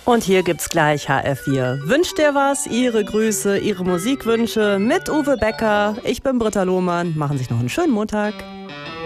Und hier gibt's gleich HR4. Wünscht ihr was? Ihre Grüße, Ihre Musikwünsche mit Uwe Becker. Ich bin Britta Lohmann. Machen Sie sich noch einen schönen Montag.